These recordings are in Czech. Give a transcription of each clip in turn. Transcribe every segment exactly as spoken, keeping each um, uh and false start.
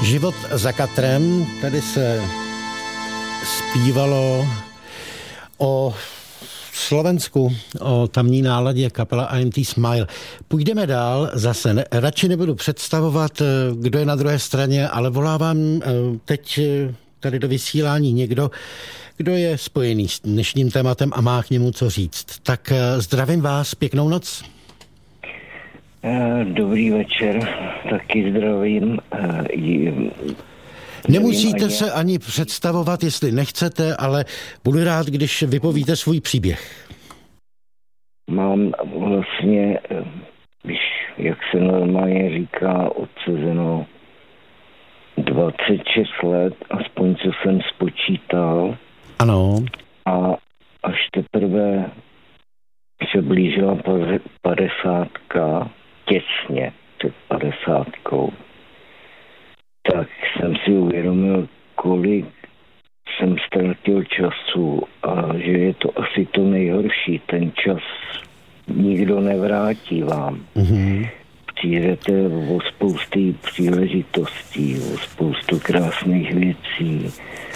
Život za katrem, tady se zpívalo o Slovensku, o tamní náladě, kapela I M T Smile. Půjdeme dál, zase ne, radši nebudu představovat, kdo je na druhé straně, ale volávám teď tady do vysílání někdo, kdo je spojený s dnešním tématem a má k němu co říct. Tak zdravím vás, pěknou noc. Dobrý večer, taky zdravím. Nemusíte ani... se ani představovat, jestli nechcete, ale budu rád, když vypovíte svůj příběh. Mám vlastně, když, jak se normálně říká, odsezeno dvacet šest let, aspoň co jsem spočítal. Ano. A až teprve se blížila padesátka, těsně před padesátkou, tak jsem si uvědomil, kolik jsem ztratil času a že je to asi to nejhorší. Ten čas nikdo nevrátí vám. Mm-hmm. Přijdete o spousty příležitostí, o spoustu krásných věcí.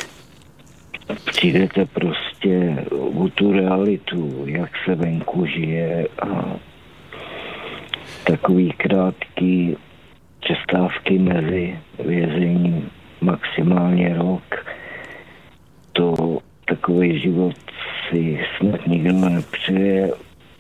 Přijdete prostě o tu realitu, jak se venku žije a takový krátký přestávky mezi vězením, maximálně rok. To takový život si snad nikdo nepřeje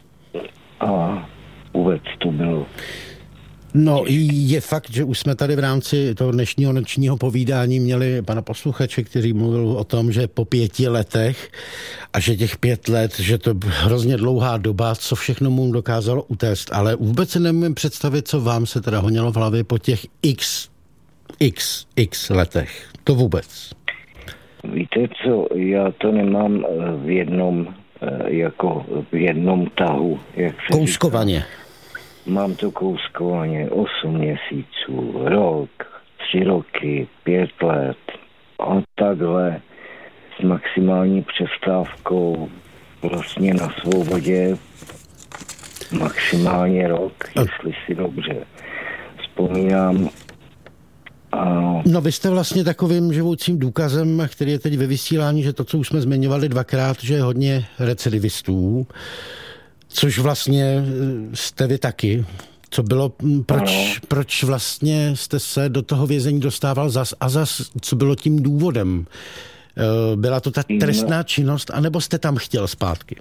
a vůbec to bylo. No, je fakt, že už jsme tady v rámci toho dnešního nočního povídání měli pana posluchače, který mluvil o tom, že po pěti letech a že těch pět let, že to hrozně dlouhá doba, co všechno mu dokázalo utéct, ale vůbec si nemůžeme představit, co vám se teda honilo v hlavě po těch x, x, x letech. To vůbec. Víte co, já to nemám v jednom, jako v jednom tahu. Jak se kouskovaně. Říká. Mám to kouskovaně osm měsíců, rok, tři roky, pět let a takhle s maximální přestávkou vlastně na svobodě maximálně rok, jestli si dobře vzpomínám. A... No vy jste vlastně takovým živoucím důkazem, který je teď ve vysílání, že to, co už jsme zmiňovali dvakrát, že je hodně recidivistů, což vlastně jste vy taky. Co bylo, proč, proč vlastně jste se do toho vězení dostával zas a zas, co bylo tím důvodem? Byla to ta trestná činnost, anebo jste tam chtěl zpátky?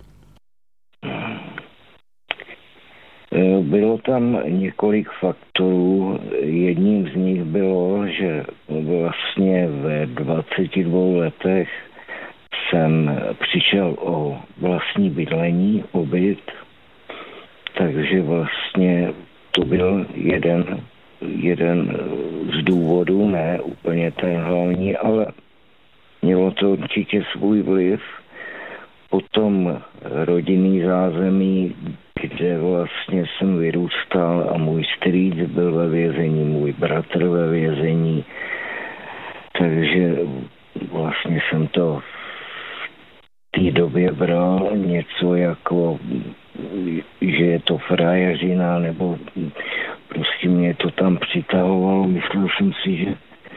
Bylo tam několik faktorů. Jedním z nich bylo, že vlastně ve dvaceti dvou letech jsem přišel o vlastní bydlení, o byt, takže vlastně to byl jeden, jeden z důvodů, ne úplně ten hlavní, ale mělo to určitě svůj vliv. Potom rodinný zázemí, kde vlastně jsem vyrůstal a můj strýc byl ve vězení, můj bratr ve vězení, takže vlastně jsem to v té době bral něco jako, že je to frajeřina, nebo prostě mě to tam přitahovalo. Myslel jsem si, že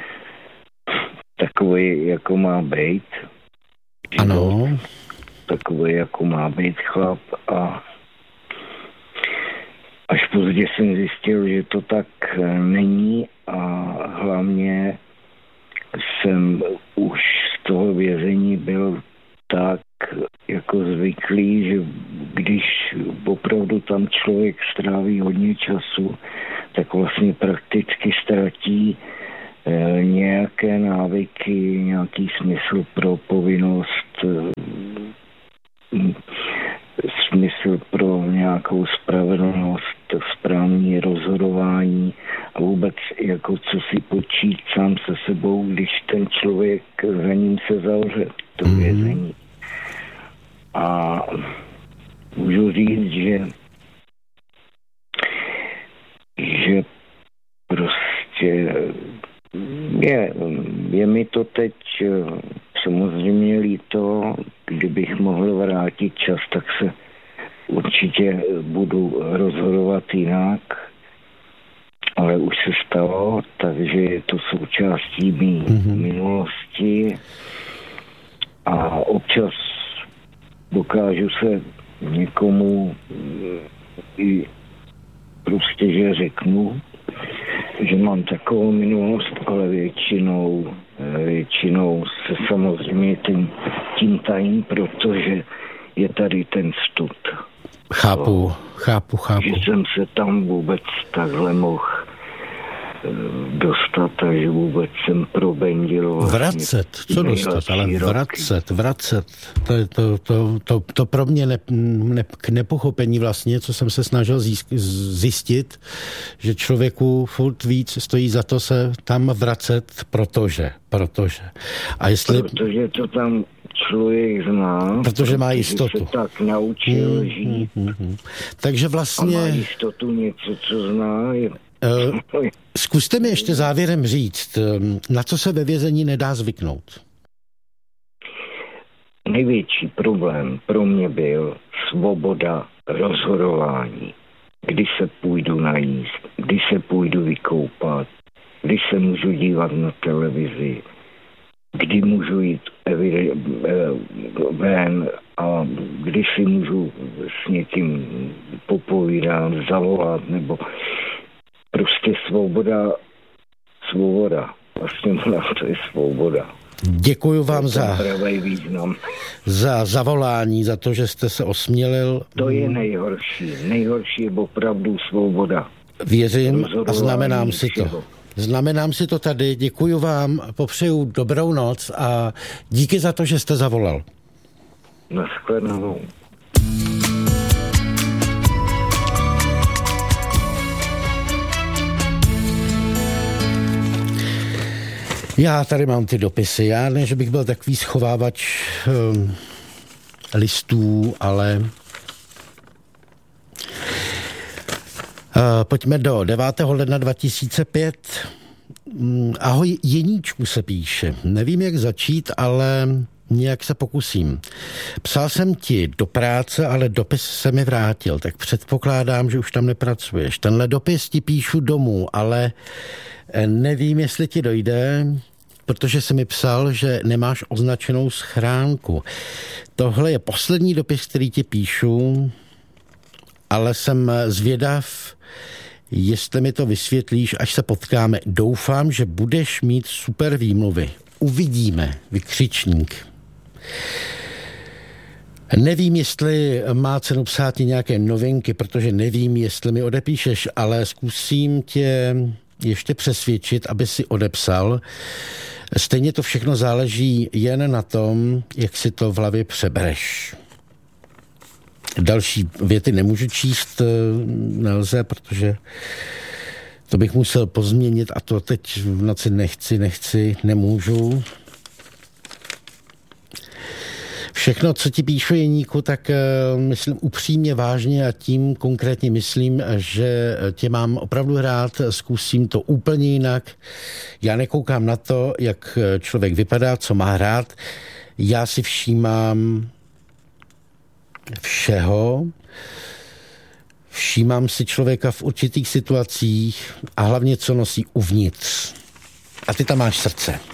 takový jako má být. Ano. Takový jako má být chlap a až později jsem zjistil, že to tak není a hlavně jsem už z toho vězení byl tak jako zvyklý, že když opravdu tam člověk stráví hodně času, tak vlastně prakticky ztratí e, nějaké návyky, nějaký smysl pro povinnost, e, smysl pro nějakou spravedlnost, správní rozhodování a vůbec jako co si počít sám se sebou, když ten člověk za ním se zavře to vězení. A můžu říct, že že prostě je, je mi to teď samozřejmě líto, kdybych mohl vrátit čas, tak se určitě budu rozhodovat jinak, ale už se stalo, takže je to součástí mý mm-hmm. minulosti a občas dokážu se někomu i prostě, že řeknu, že mám takovou minulost, ale většinou, většinou se samozřejmě tím, tím tajím, protože je tady ten stud. Chápu, chápu, chápu. Že jsem se tam vůbec takhle mohl dostat, takže vůbec jsem probendil. Vlastně vracet, co dostat, ale vracet, vracet. To, to, to, to, to pro mě ne, ne, k nepochopení vlastně, co jsem se snažil zjistit, že člověku furt víc stojí za to se tam vracet, protože, protože. A jestli... Protože to tam člověk zná. Protože má jistotu. Se tak naučil hmm, žít. Hmm, hmm. Takže vlastně... A má jistotu něco, co zná. Je... Uh, zkuste mi ještě závěrem říct, na co se ve vězení nedá zvyknout. Největší problém pro mě byl svoboda rozhodování. Kdy se půjdu najíst, kdy se půjdu vykoupat, kdy se můžu dívat na televizi, kdy můžu jít ven a kdy si můžu s někým popovídat, zavolat, nebo prostě svoboda, svoboda. Vlastně to je svoboda. Děkuju vám za, význam. za zavolání, za to, že jste se osmělil. To je nejhorší. Nejhorší je opravdu svoboda. Věřím a znamenám si to. Všeho. Znamenám si to tady. Děkuju vám, popřeju dobrou noc a díky za to, že jste zavolal. Naschledanou. Já tady mám ty dopisy. Já ne, že bych byl takový schovávač um, listů, ale uh, pojďme do devátého ledna dva tisíce pět. Um, ahoj, Jeníčku se píše. Nevím, jak začít, ale nějak se pokusím. Psal jsem ti do práce, ale dopis se mi vrátil, tak předpokládám, že už tam nepracuješ. Tenhle dopis ti píšu domů, ale nevím, jestli ti dojde, protože jsi mi psal, že nemáš označenou schránku. Tohle je poslední dopis, který ti píšu, ale jsem zvědav, jestli mi to vysvětlíš, až se potkáme. Doufám, že budeš mít super výmluvy. Uvidíme, vykřičník. Nevím, jestli má cenu psát ti nějaké novinky, protože nevím, jestli mi odepíšeš, ale zkusím tě ještě přesvědčit, aby si odepsal. Stejně to všechno záleží jen na tom, jak si to v hlavě přebereš. Další věty nemůžu číst, nelze, protože to bych musel pozměnit a to teď v noci nechci, nechci, nemůžu. Všechno, co ti píšu, Jeníku, tak myslím upřímně, vážně a tím konkrétně myslím, že tě mám opravdu rád, zkusím to úplně jinak. Já nekoukám na to, jak člověk vypadá, co má rád. Já si všímám všeho. Všímám si člověka v určitých situacích a hlavně, co nosí uvnitř. A ty tam máš srdce.